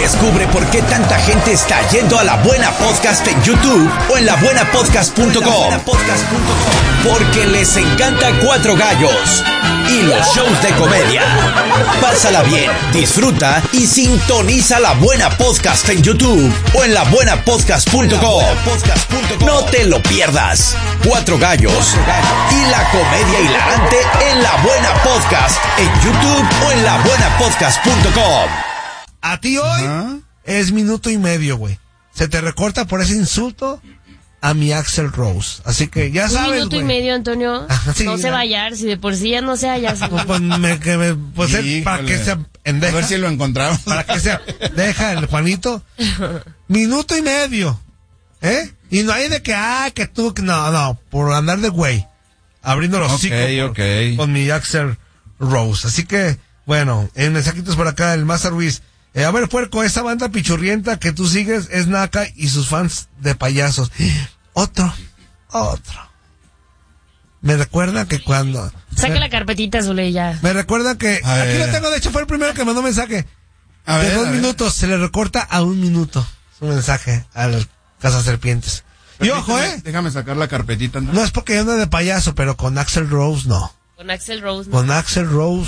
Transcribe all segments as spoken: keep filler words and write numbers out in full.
Descubre por qué tanta gente está yendo a La Buena Podcast en YouTube o en la buena podcast punto com. Porque les encanta Cuatro Gallos y los shows de comedia. Pásala bien, disfruta y sintoniza La Buena Podcast en YouTube o en la buena podcast punto com. No te lo pierdas. Cuatro Gallos y la comedia hilarante en La Buena Podcast en YouTube o en la buena podcast punto com. A ti hoy ¿Ah? es minuto y medio, güey. Se te recorta por ese insulto a mi Axl Rose. Así que ya un sabes, Un minuto güey. y medio, Antonio. Ajá, sí, no se va a hallar, si de por sí ya no se halla. Pues, pues, me, que me, pues él, para que sea pendeja. A ver si lo encontraron. Para que sea deja el Juanito. Minuto y medio. ¿Eh? Y no hay de que, ah, que tú, que no, no, por andar de güey. Abriendo los hocicos okay, por, okay. con mi Axl Rose. Así que, bueno, en mensajitos por acá, el Maza Ruiz. Eh, a ver, puerco, esa banda pichurrienta que tú sigues es Naka y sus fans de payasos. Otro, otro. Me recuerda que cuando... Saca me, la carpetita, Zule, ya. Me recuerda que... A aquí ver. lo tengo, de hecho fue el primero que mandó mensaje. A de ver, dos a ver. minutos, se le recorta a un minuto su mensaje al Cazaserpientes. Y ojo, ¿eh? Déjame sacar la carpetita. ¿no? No es porque yo ande de payaso, pero con Axl Rose no. Con Axl Rose, ¿no? Con Axl Rose...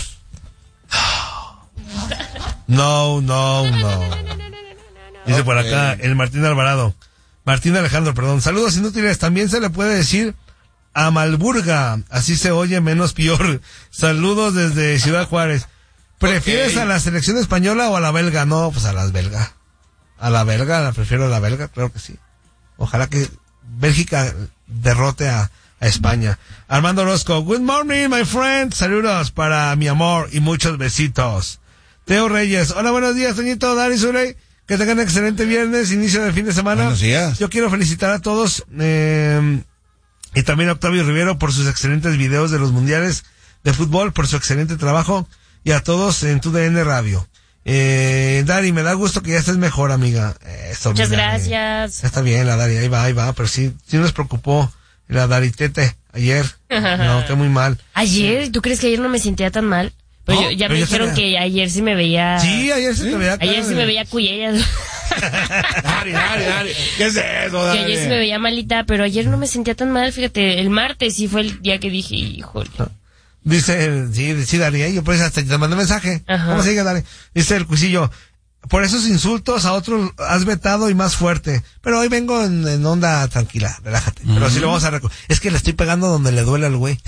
No, no, no. Dice por acá el Martín Alvarado. Martín Alejandro, perdón. Saludos inútiles. También se le puede decir a Malburga. Así se oye menos peor. Saludos desde Ciudad Juárez. ¿Prefieres Okay. a la selección española o a la belga? No, pues a las belga. A la belga, la prefiero a la belga, claro que sí. Ojalá que Bélgica derrote a, a España. Armando Orozco. Good morning, my friend. Saludos para mi amor y muchos besitos. Teo Reyes. Hola, buenos días, Toñito, Dari, Zuley. Que tengan un excelente viernes, inicio del fin de semana. Buenos días. Yo quiero felicitar a todos eh, y también a Octavio Rivero por sus excelentes videos de los mundiales de fútbol, por su excelente trabajo, y a todos en tu D N Radio. Eh, Dari, me da gusto que ya estés mejor, amiga. Eso, Muchas Dari. gracias. Ya está bien la Dari, ahí va, ahí va, pero sí, sí nos preocupó la Dari Tete ayer. No, qué muy mal. Ayer, ¿tú crees que ayer no me sentía tan mal? Pero No, yo, ya pero me yo dijeron sabía. que ayer sí me veía... Sí, ayer se te veía. Ayer sí me veía cuyella. Dari, Dari, Dari. ¿Qué es eso, Que Dari? ayer sí me veía malita, pero ayer no me sentía tan mal, fíjate, el martes sí fue el día que dije, híjole. Dice, sí, sí, Dari, yo pues hasta te mandé mensaje. Ajá. ¿Cómo sigue, Dari? Dice el cuisillo, por esos insultos a otros has vetado y más fuerte. Pero hoy vengo en, en onda tranquila, relájate. Uh-huh. Pero sí lo vamos a recordar. Es que le estoy pegando donde le duele al güey.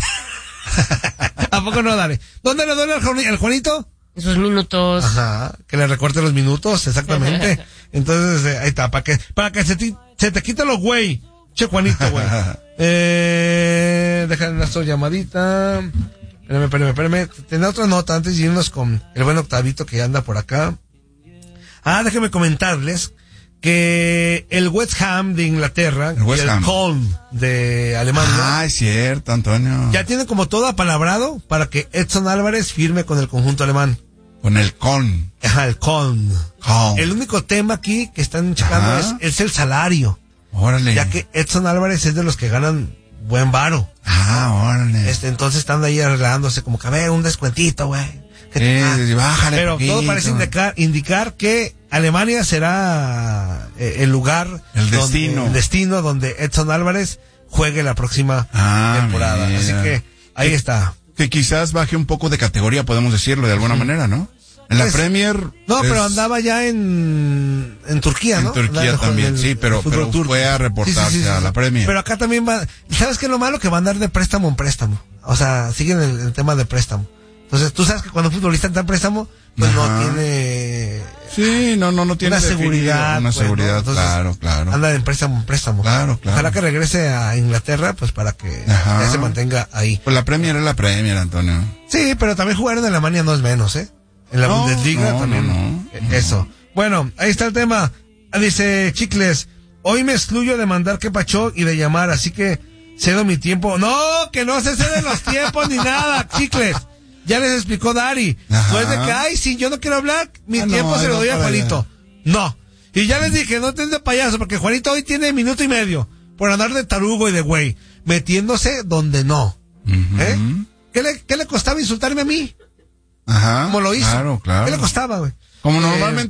¿A poco no, Dari? ¿Dónde le duele al, Juan, al Juanito? Esos minutos. Ajá, que le recorte los minutos, exactamente. Entonces, eh, ahí está, para que, para que se te, se te quite los güey. Che, Juanito, güey. eh, déjame una llamadita. Espérame, espérame, espérame. Tenía otra nota antes de irnos con el buen Octavito que anda por acá. Ah, déjenme comentarles que el West Ham de Inglaterra El West y el Ham. Köln de Alemania Ah, es cierto, Antonio. ya tienen como todo apalabrado para que Edson Álvarez firme con el conjunto alemán. Con el con. Ajá, el Köln. Con. El único tema aquí que están checando es, es el salario. Órale. Ya que Edson Álvarez es de los que ganan buen varo. Ah, órale. Este, entonces están ahí arreglándose como que a ver, un descuentito, güey. Eh, ah, bájale pero poquito. todo parece indicar, indicar que Alemania será eh, el lugar, El donde, destino. el destino donde Edson Álvarez juegue la próxima Ah, temporada. mira. Así que ahí está. Que quizás baje un poco de categoría, podemos decirlo de alguna manera, ¿no? En la Pues, Premier. No, es- pero andaba ya en, en Turquía, ¿no? En Turquía Andaba en también, el- sí, pero, el fútbol pero turco. fue a reportarse a la Premier. Pero acá también va, ¿sabes qué es lo malo? Que va a andar de préstamo en préstamo. O sea, siguen el, el tema de préstamo. Entonces, tú sabes que cuando un futbolista está en préstamo, pues Ajá. no tiene Sí, no, no, no tiene una definido, seguridad. Una pues, ¿no? seguridad, Entonces, claro, claro. Anda de préstamo en préstamo. Claro, claro. Ojalá que regrese a Inglaterra, pues para que Ajá. ya se mantenga ahí. Pues la Premier es la Premier, Antonio. Sí, pero también jugar en Alemania no es menos, ¿eh? En la No, Bundesliga no, también. no, no, eh, no. Eso. Bueno, ahí está el tema. Dice Chicles, hoy me excluyo de mandar que pachó y de llamar, así que cedo mi tiempo. No, que no se ceden los tiempos ni nada, Chicles. Ya les explicó Dari. Ajá. No es de que, ay, si yo no quiero hablar, mi Ah, no, tiempo se lo no, doy a para Juanito. No. Y ya les dije, no te de payaso, porque Juanito hoy tiene minuto y medio por andar de tarugo y de güey, metiéndose donde no. Ujú. ¿Eh? ¿Qué le, qué le costaba insultarme a mí? Ajá. ¿Cómo lo hizo? Claro, claro. ¿Qué le costaba, güey? Como Eh, normalmente